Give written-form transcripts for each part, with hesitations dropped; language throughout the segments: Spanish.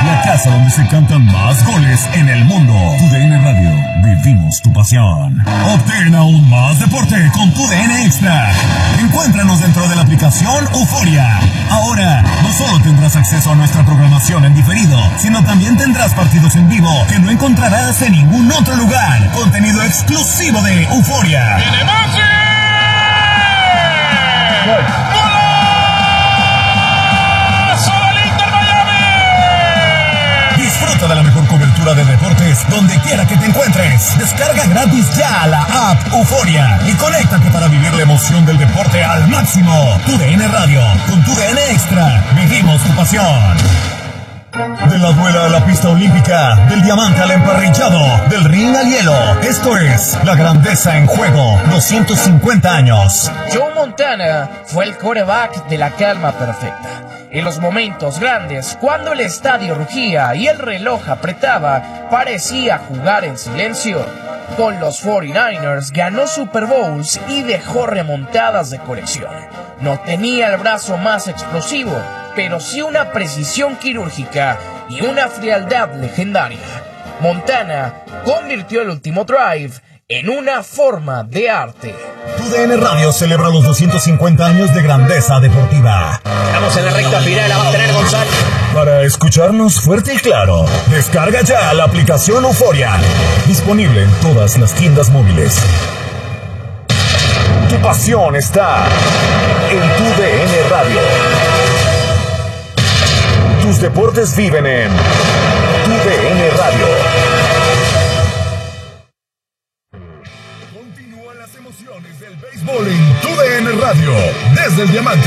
la casa donde se cantan más goles en el mundo. TUDN Radio, vivimos tu pasión. Obtén aún más deporte con TUDN Extra. Encuéntranos dentro de la aplicación Euforia. Ahora, no solo tendrás acceso a nuestra programación en diferido, sino también tendrás partidos en vivo que no encontrarás en ningún otro lugar. Contenido exclusivo de Euforia. Disfruta de la mejor cobertura de deportes donde quiera que te encuentres. Descarga gratis ya la app Euforia y conéctate para vivir la emoción del deporte al máximo. TUDN Radio, con TUDN Extra, vivimos tu pasión. De la duela a la pista olímpica, del diamante al emparrillado, del ring al hielo. Esto es La Grandeza en Juego, 250 años. Joe Montana fue el quarterback de la calma perfecta. En los momentos grandes, cuando el estadio rugía y el reloj apretaba, parecía jugar en silencio. Con los 49ers ganó Super Bowls y dejó remontadas de colección. No tenía el brazo más explosivo, pero sí una precisión quirúrgica y una frialdad legendaria. Montana convirtió el último drive en una forma de arte. TUDN Radio celebra los 250 años de grandeza deportiva. Estamos en la recta final, la va a tener Gonzalo. Para escucharnos fuerte y claro, descarga ya la aplicación Euforia. Disponible en todas las tiendas móviles. Tu pasión está en TUDN Radio. Tus deportes viven en TUDN Radio. Continúan las emociones del béisbol en TUDN Radio, desde el Diamante.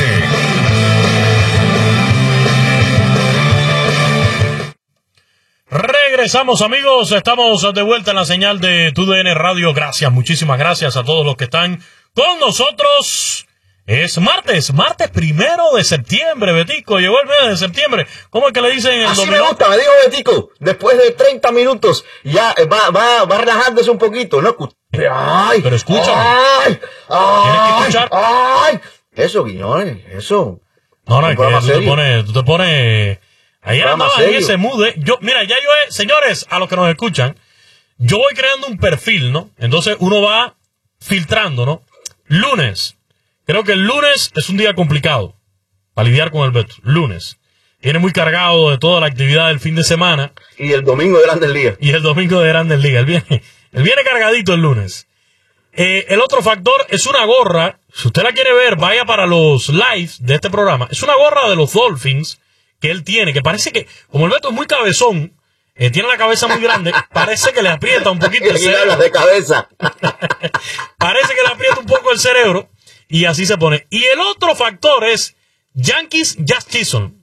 Regresamos, amigos, estamos de vuelta en la señal de TUDN Radio. Gracias, muchísimas gracias a todos los que están con nosotros. Es martes 1 de septiembre, Betico, llegó el mes de septiembre. ¿Cómo es que le dicen en el Así dominó? me gusta, me dijo Betico, después de 30 minutos, ya va relajándose un poquito, ¿no? Ay, pero escúchame. Ay, Tienes que escuchar. Ay, eso, Guiñones, eso. No, es que tú te pones, ayer andaba en ese mood, señores, a los que nos escuchan, yo voy creando un perfil, ¿no? Entonces uno va filtrando, ¿no? Lunes. Creo que el lunes es un día complicado para lidiar con el Beto. Lunes. Viene muy cargado de toda la actividad del fin de semana. Y el domingo de Grandes Ligas. Él viene cargadito el lunes. El otro factor es una gorra. Si usted la quiere ver, vaya para los lives de este programa. Es una gorra de los Dolphins que él tiene, que parece que, como el Beto es muy cabezón, tiene la cabeza muy grande, parece que le aprieta un poquito el cerebro. de cabeza. Parece que le aprieta un poco el cerebro. Y así se pone. Y el otro factor es Yankees Jazz Season.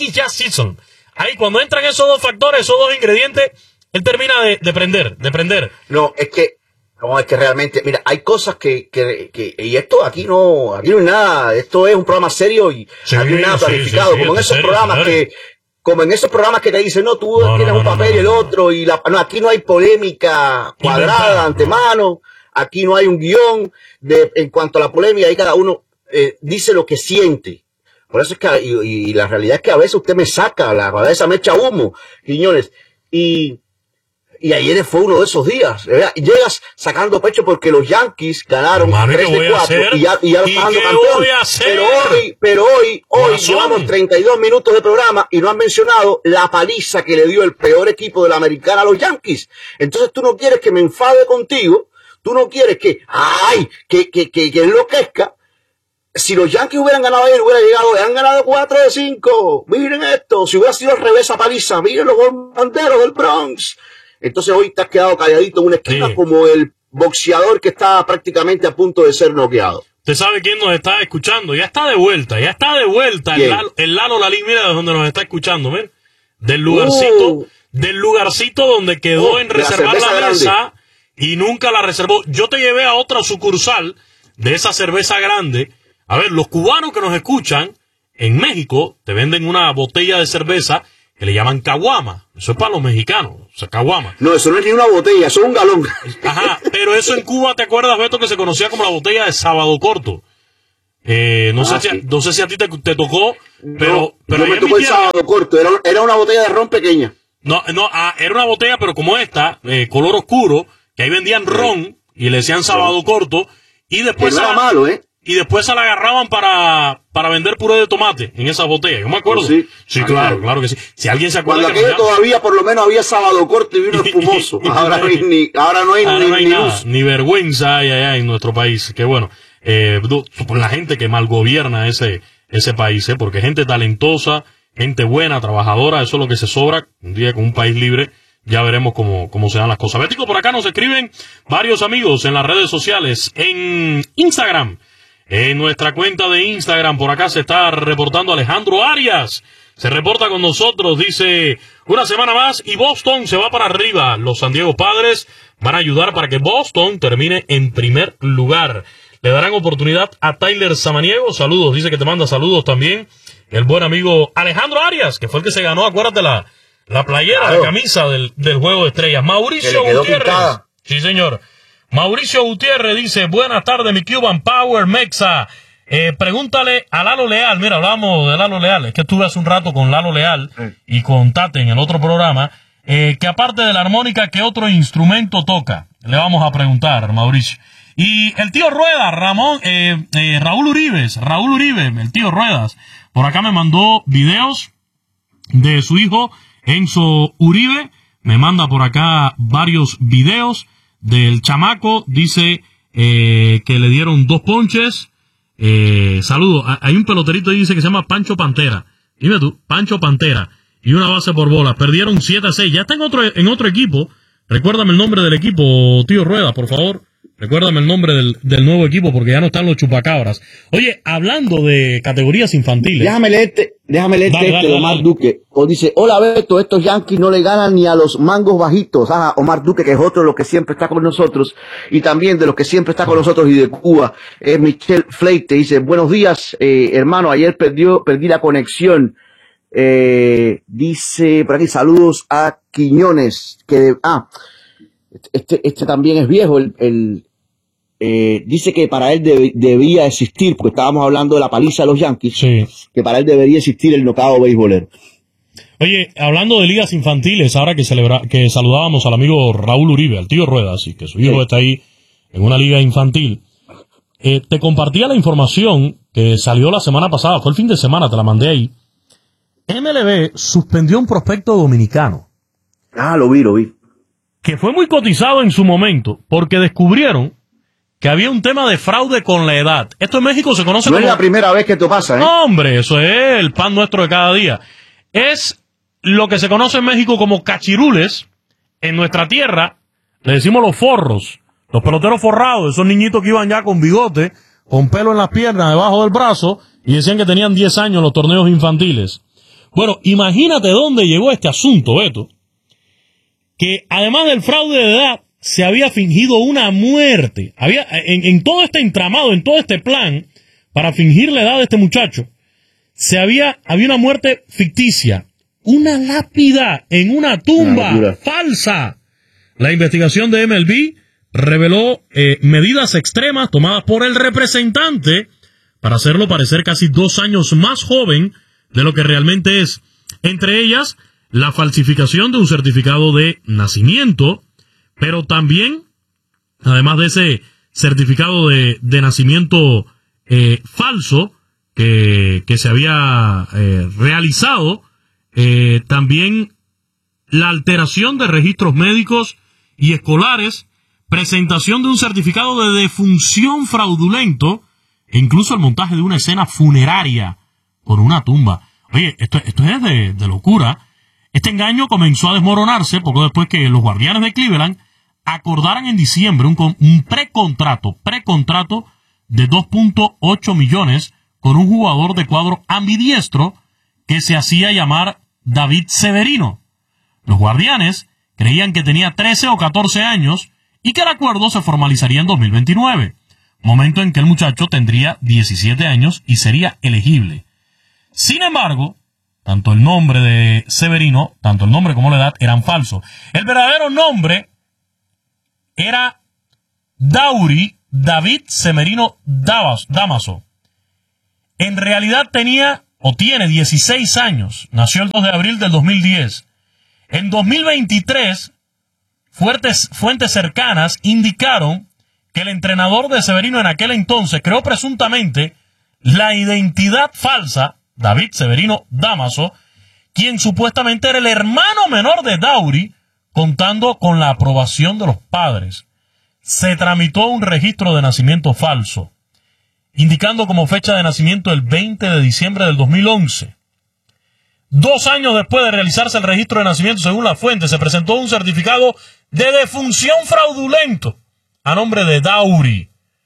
Ahí cuando entran esos dos factores, esos dos ingredientes, él termina de prender. No, es que realmente, mira, hay cosas que y esto aquí no hay nada, esto es un programa serio y aquí no hay nada planificado, como en esos programas que te dicen, no, tú tienes un papel y el otro, aquí no hay polémica cuadrada de antemano. Aquí no hay un guión en cuanto a la polémica, ahí cada uno dice lo que siente. Por eso es que, y la realidad es que a veces usted me saca, la cabeza me echa humo, Quiñones, y ayer fue uno de esos días, ¿verdad? Llegas sacando pecho porque los Yankees ganaron 3-4 y ya lo están dando campeón. Pero hoy llevamos 32 minutos de programa y no han mencionado la paliza que le dio el peor equipo de la americana a los Yankees. Entonces tú no quieres que me enfade contigo. Tú no quieres que enloquezca. Si los Yankees hubieran ganado ayer, han ganado 4-5. Miren esto. Si hubiera sido al revés a paliza, miren los bombarderos del Bronx. Entonces hoy te has quedado calladito en una esquina como el boxeador que está prácticamente a punto de ser noqueado. Usted sabe quién nos está escuchando. Ya está de vuelta el Lalo Lalín, mira de donde nos está escuchando, ¿ven? Del lugarcito donde quedó en reservar la mesa. Y nunca la reservó. Yo te llevé a otra sucursal de esa cerveza grande. A ver, los cubanos que nos escuchan en México te venden una botella de cerveza que le llaman caguama. Eso es para los mexicanos, o sea, caguama. No, eso no es ni una botella, eso es un galón. Ajá, pero eso en Cuba, ¿te acuerdas, Beto, que se conocía como la botella de Sábado Corto? No sé si a ti te tocó, pero me tocó el sábado corto. Era una botella de ron pequeña. Era una botella, pero como esta, color oscuro, que ahí vendían ron y le decían sábado corto, y después no era malo, y después se la agarraban para vender puré de tomate en esa botella. Yo me acuerdo. Sí, claro que sí. Si alguien se acuerda. Cuando aquello todavía por lo menos había sábado corto y vino espumoso. Ahora no hay nada, ni vergüenza hay allá en nuestro país. Que bueno, por la gente que mal gobierna ese país, porque gente talentosa, gente buena, trabajadora, eso es lo que se sobra. Un día con un país libre, ya veremos cómo se dan las cosas. Bético, por acá nos escriben varios amigos en las redes sociales, en Instagram. En nuestra cuenta de Instagram, por acá se está reportando Alejandro Arias. Se reporta con nosotros, dice, una semana más y Boston se va para arriba. Los San Diego Padres van a ayudar para que Boston termine en primer lugar. Le darán oportunidad a Tyler Samaniego. Saludos, dice que te manda saludos también el buen amigo Alejandro Arias, que fue el que se ganó, acuérdate, la playera, la camisa del Juego de Estrellas. Mauricio Gutiérrez. Sí, señor. Mauricio Gutiérrez dice, buenas tardes, mi Cuban Power Mexa. Pregúntale a Lalo Leal. Mira, hablamos de Lalo Leal. Es que estuve hace un rato con Lalo Leal y con Tate en el otro programa. Que aparte de la armónica, ¿qué otro instrumento toca? Le vamos a preguntar, Mauricio. Y el tío Ruedas, Raúl Uribe, el tío Ruedas, por acá me mandó videos de su hijo, Enzo Uribe. Me manda por acá varios videos del chamaco. Dice que le dieron 2 ponches. Saludos. Hay un peloterito ahí, dice que se llama Pancho Pantera. Dime tú, Pancho Pantera. Y una base por bola. Perdieron 7-6. Ya está en otro equipo. Recuérdame el nombre del equipo, tío Rueda, por favor. Recuérdame el nombre del nuevo equipo, porque ya no están los chupacabras. Oye, hablando de categorías infantiles. Déjame leerte de Omar Duque. O dice, hola Beto, estos Yankees no le ganan ni a los mangos bajitos. Omar Duque, que es otro de los que siempre está con nosotros. Y también de los que siempre está con nosotros y de Cuba, es Michelle Fleite. Dice, buenos días, hermano, ayer perdí la conexión. Dice, por aquí, saludos a Quiñones. Este también es viejo, dice que para él debía existir, porque estábamos hablando de la paliza de los Yankees, sí, que para él debería existir el knockout beisbolero. Oye, hablando de ligas infantiles, ahora que saludábamos al amigo Raúl Uribe, al tío Rueda, así que su hijo está ahí en una liga infantil, te compartía la información que salió la semana pasada, fue el fin de semana, te la mandé ahí. MLB suspendió un prospecto dominicano. Lo vi. Que fue muy cotizado en su momento, porque descubrieron que había un tema de fraude con la edad. Esto en México se conoce como... No es la primera vez que esto pasa, ¿eh? No, hombre, eso es el pan nuestro de cada día. Es lo que se conoce en México como cachirules. En nuestra tierra le decimos los forros, los peloteros forrados, esos niñitos que iban ya con bigote, con pelo en las piernas, debajo del brazo, y decían que tenían 10 años en los torneos infantiles. Bueno, imagínate dónde llegó este asunto, Beto, que además del fraude de edad, se había fingido una muerte. Había, en todo este entramado, en todo este plan, para fingir la edad de este muchacho, había una muerte ficticia. Una lápida en una tumba falsa. La investigación de MLB reveló medidas extremas tomadas por el representante para hacerlo parecer casi 2 años más joven de lo que realmente es. Entre ellas, la falsificación de un certificado de nacimiento, pero también, además de ese certificado de nacimiento falso que se había realizado, también la alteración de registros médicos y escolares, presentación de un certificado de defunción fraudulento e incluso el montaje de una escena funeraria por una tumba. Oye, esto es de locura. Este engaño comenzó a desmoronarse poco después que los Guardianes de Cleveland acordaran en diciembre un precontrato de 2.8 millones con un jugador de cuadro ambidiestro que se hacía llamar David Severino. Los Guardianes creían que tenía 13 o 14 años y que el acuerdo se formalizaría en 2029, momento en que el muchacho tendría 17 años y sería elegible. Sin embargo, tanto el nombre de Severino, tanto el nombre como la edad eran falsos. El verdadero nombre era Dauri David Severino Damaso. en realidad tenía o tiene 16 años. Nació el 2 de abril del 2010. En 2023, fuentes cercanas indicaron que el entrenador de Severino en aquel entonces creó presuntamente la identidad falsa, David Severino Dámaso, quien supuestamente era el hermano menor de Dauri, contando con la aprobación de los padres. Se tramitó un registro de nacimiento falso, indicando como fecha de nacimiento el 20 de diciembre del 2011. 2 años después de realizarse el registro de nacimiento, según la fuente, se presentó un certificado de defunción fraudulento a nombre de Dauri.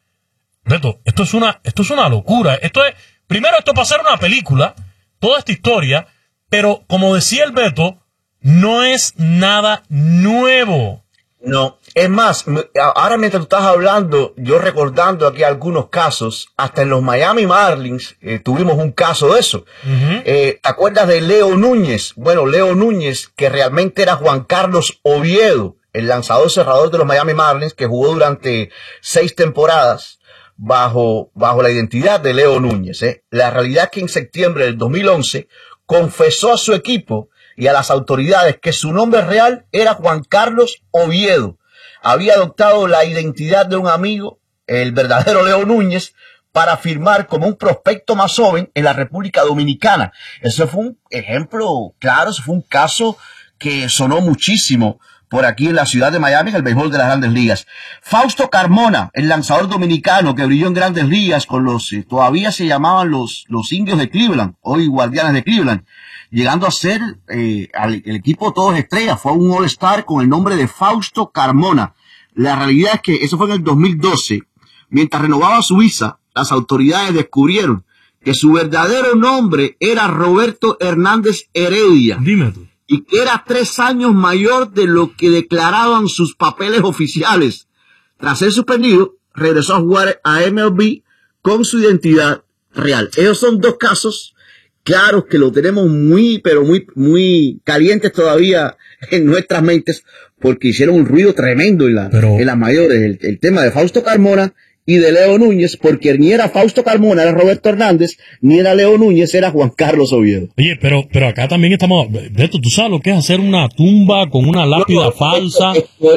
Beto, esto es una locura. Primero, esto es para hacer una película, toda esta historia, pero como decía el Beto, no es nada nuevo. No, es más, ahora mientras tú estás hablando, yo recordando aquí algunos casos, hasta en los Miami Marlins tuvimos un caso de eso. ¿Te acuerdas de Leo Núñez? Bueno, Leo Núñez, que realmente era Juan Carlos Oviedo, el lanzador cerrador de los Miami Marlins, que jugó durante 6 temporadas bajo la identidad de Leo Núñez. La realidad es que en septiembre del 2011 confesó a su equipo y a las autoridades que su nombre real era Juan Carlos Oviedo. Había adoptado la identidad de un amigo, el verdadero Leo Núñez, para firmar como un prospecto más joven en la República Dominicana. Eso fue un ejemplo claro, eso fue un caso que sonó muchísimo por aquí en la ciudad de Miami, en el béisbol de las Grandes Ligas. Fausto Carmona, el lanzador dominicano que brilló en Grandes Ligas con los, todavía se llamaban los Indios de Cleveland, hoy Guardianes de Cleveland, llegando a ser el equipo todos estrellas, fue un All-Star con el nombre de Fausto Carmona. La realidad es que eso fue en el 2012. Mientras renovaba su visa, las autoridades descubrieron que su verdadero nombre era Roberto Hernández Heredia. Dime tú. Y que era 3 años mayor de lo que declaraban sus papeles oficiales. Tras ser suspendido, regresó a jugar a MLB con su identidad real. Esos son 2 casos claros que lo tenemos muy, pero muy calientes todavía en nuestras mentes, porque hicieron un ruido tremendo en las mayores. El tema de Fausto Carmona y de Leo Núñez, porque ni era Fausto Carmona, era Roberto Hernández, ni era Leo Núñez, era Juan Carlos Oviedo. Pero acá también estamos, Beto, ¿tú sabes lo que es hacer una tumba con una lápida falsa?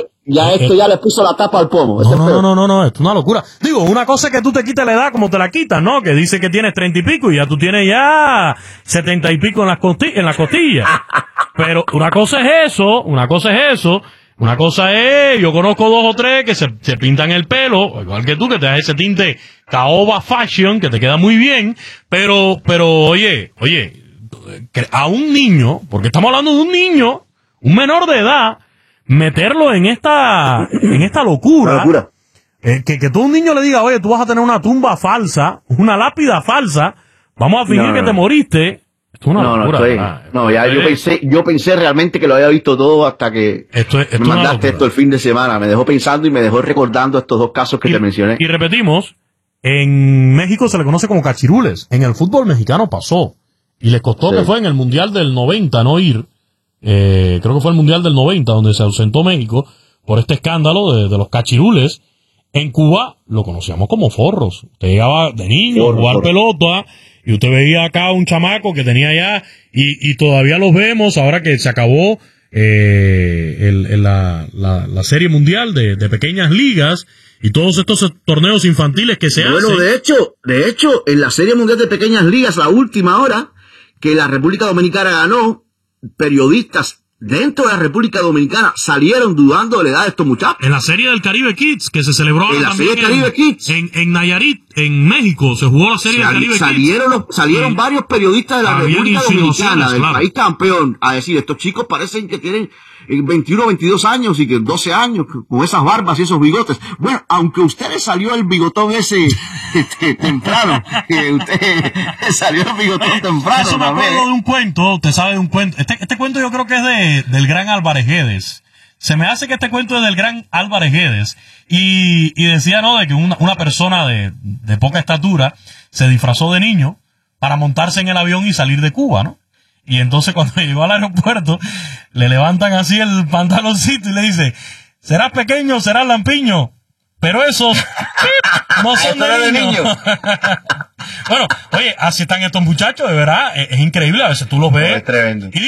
Esto ya le puso la tapa al pomo. No, esto es una locura. Digo, una cosa es que tú te quitas la edad como te la quitas, ¿no? Que dice que tienes 30 y pico y ya tú tienes ya 70 y pico en las costillas. Pero una cosa es eso. Una cosa es, yo conozco 2 o 3 que se pintan el pelo, igual que tú, que te das ese tinte caoba fashion, que te queda muy bien, pero, oye, a un niño, porque estamos hablando de un niño, un menor de edad, meterlo en esta locura. Que tú a un niño le diga, oye, tú vas a tener una tumba falsa, una lápida falsa, vamos a fingir que te moriste. Yo pensé realmente que lo había visto todo hasta que me mandaste esto el fin de semana. Me dejó pensando y me dejó recordando estos 2 casos que te mencioné. Y repetimos, en México se le conoce como cachirules. En el fútbol mexicano pasó. Y les costó que fue en el Mundial del 90 no ir. Creo que fue el Mundial del 90 donde se ausentó México por este escándalo de los cachirules. En Cuba lo conocíamos como forros. Usted llegaba de niño a jugar pelota y usted veía acá un chamaco que tenía ya, y todavía los vemos ahora que se acabó la serie mundial de pequeñas ligas y todos estos torneos infantiles que se hacen. Bueno, de hecho, en la serie mundial de pequeñas ligas, la última hora que la República Dominicana ganó, periodistas dentro de la República Dominicana salieron dudando de la edad de estos muchachos. En la Serie del Caribe Kids, que se celebró en la Serie del Caribe Kids en Nayarit, en México, se jugó la Serie del Caribe Kids. Salieron varios periodistas de la República Dominicana, del país campeón, a decir, estos chicos parecen que tienen 21, 22 años y que 12 años, con esas barbas y esos bigotes. Bueno, aunque usted le salió el bigotón ese temprano, que usted salió el bigotón temprano. Eso me acuerdo de un cuento, usted sabe de un cuento. Este cuento yo creo que es del gran Álvarez Guedes. Se me hace que este cuento es del gran Álvarez Guedes. Y decía, ¿no?, de que una persona de poca estatura se disfrazó de niño para montarse en el avión y salir de Cuba, ¿no? Y entonces cuando llegó al aeropuerto, le levantan así el pantaloncito y le dice, serás pequeño, serás lampiño, pero esos no son de niño. Bueno, oye, así están estos muchachos, de verdad, es increíble, a veces tú los ves. Es tremendo.